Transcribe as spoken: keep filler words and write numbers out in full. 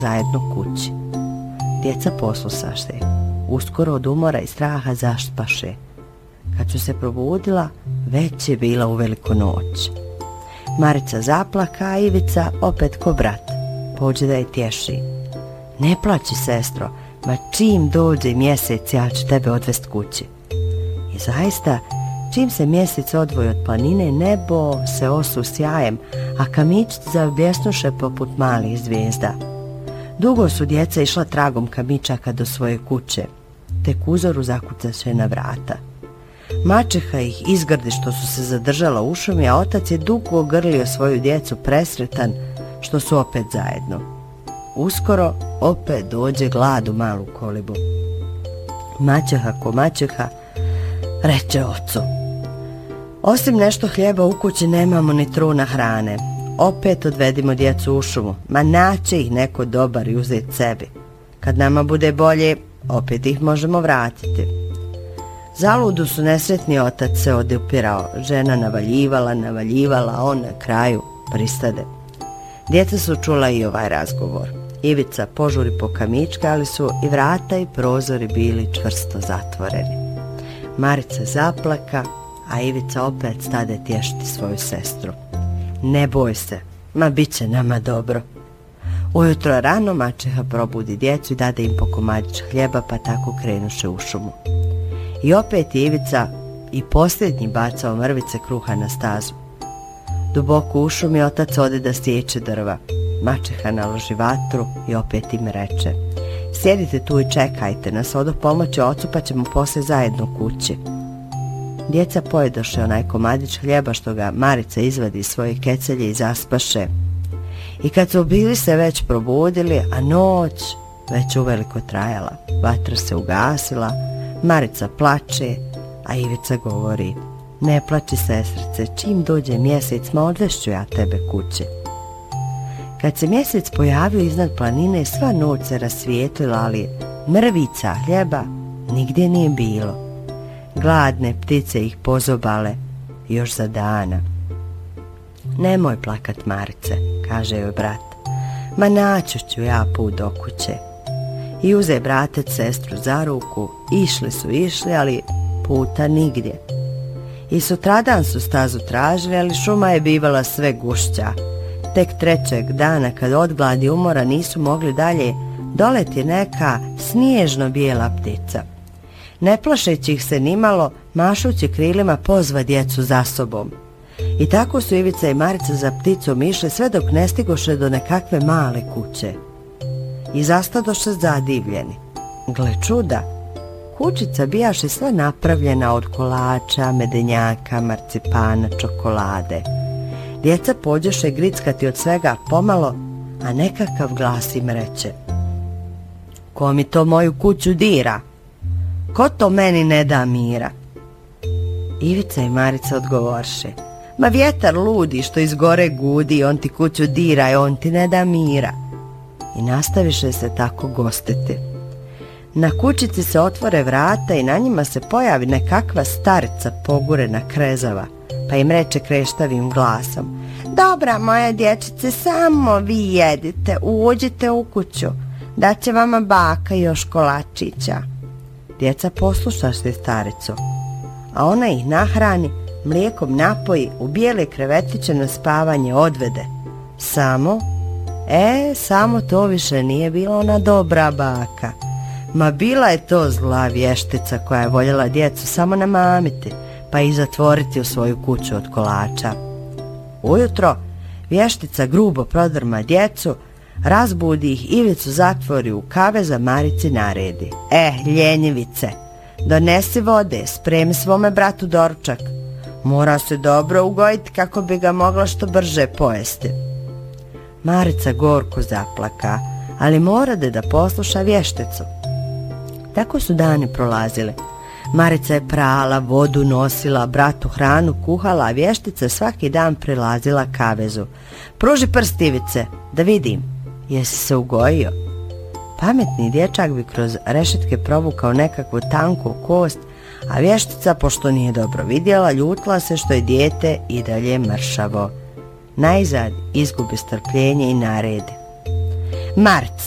zajedno kući. Djeca poslušaše. Uskoro od umora i straha zašpaše. Kad su se probudila, već je bila u veliku noć. Marica zaplaka, a Ivica opet ko brat. Pođe da je tješi. Ne plaći, sestro, ma čim dođe mjesec ja ću tebe odvest kući. I zaista, čim se mjesec odvoji od planine, nebo se osu sjajem, a kamičići zaobjesnuše poput malih zvijezda. Dugo su djeca išla tragom kamičaka do svoje kuće, tek uzoru zakucaše na vrata. Mačeha ih izgrdi što su se zadržala u šumi, a otac je dugo ogrlio svoju djecu presretan što su opet zajedno. Uskoro opet dođe glad u malu kolibu. Maćeha ko maćeha reče ocu: osim nešto hljeba u kući nemamo ni truna hrane. Opet odvedimo djecu u šumu, ma naće ih neko dobar i uzeti sebi. Kad nama bude bolje, opet ih možemo vratiti. Zaludu su nesretni otac se odupirao, žena navaljivala, navaljivala, a on na kraju pristade. Djeca su čula i ovaj razgovor. Ivica požuri po kamičke, ali su i vrata i prozori bili čvrsto zatvoreni. Marica zaplaka, a Ivica opet stade tješiti svoju sestru. Ne boj se, ma bit će nama dobro. Ujutro rano mačeha probudi djecu i dade im po komadić hljeba, pa tako krenuše u šumu. I opet je Ivica i posljednji bacao mrvice kruha na stazu. Duboko u šumi otac ode da sječe drva. Mačeha naloži vatru i opet im reče: sjedite tu i čekajte nas, odo pomoći ocu pa ćemo poslije zajedno kući. Djeca pojedoše onaj komadić hljeba što ga Marica izvadi iz svoje kecelje i zaspaše. I kad su bili se već probudili, a noć već uveliko trajala, vatra se ugasila, Marica plače, a Ivica govori: ne plači, sestrice, čim dođe mjesec, ma odvešću ja tebe kući. Kad se mjesec pojavio iznad planine, sva noć se rasvijetlila, ali mrvica hljeba nigdje nije bilo. Gladne ptice ih pozobale još za dana. Nemoj plakat, Marice, kaže joj brat, ma naći ću ja put do kuće. I uze bratec sestru za ruku, išli su išli, ali puta nigdje. I sutradan su stazu tražili, ali šuma je bivala sve gušća. Tek trećeg dana, kad od gladi umora nisu mogli dalje, doleti neka snježno bijela ptica. Ne plašeći ih se nimalo, mašući krilima pozva djecu za sobom. I tako su Ivica i Marica za pticom išli sve dok ne stigoše do nekakve male kuće. I zastadoše zadivljeni. Gle čuda, kućica bijaše sve napravljena od kolača, medenjaka, marcipana, čokolade. Djeca pođoše grickati od svega pomalo, a nekakav glas im reče: ko mi to moju kuću dira? Ko to meni ne da mira? Ivica i Marica odgovorše: ma vjetar ludi što iz gore gudi, on ti kuću dira i on ti ne da mira. I nastaviše se tako gostiti. Na kućici se otvore vrata i na njima se pojavi nekakva starica pogurena krezava, pa im reče kreštavim glasom: dobra moja dječice, samo vi jedite, uđite u kuću, daće vama baka još kolačića. Djeca poslušaše staricu, a ona ih nahrani, mlijekom napoji, u bijele krevetiće na spavanje odvede. Samo, e, samo to više nije bila ona dobra baka. Ma bila je to zla vještica koja je voljela djecu samo namamiti, pa ih zatvoriti u svoju kuću od kolača. Ujutro vještica grubo prodrma djecu, razbudi ih, Ivicu zatvori u kavez, a Marici naredi: e, ljenjivice, donesi vode, spremi svome bratu doručak. Mora se dobro ugojiti kako bi ga mogla što brže pojesti. Marica gorko zaplaka, ali morade da posluša vješticu. Tako su dani prolazili. Marica je prala, vodu nosila, bratu hranu kuhala, a vještica svaki dan prilazila kavezu. Pruži prst, Ivice, da vidim, jesi se ugojio? Pametni dječak bi kroz rešetke provukao nekakvu tanku kost, a vještica, pošto nije dobro vidjela, ljutila se što je dijete i dalje mršavo. Najzad izgubi strpljenje i naredi: Marc,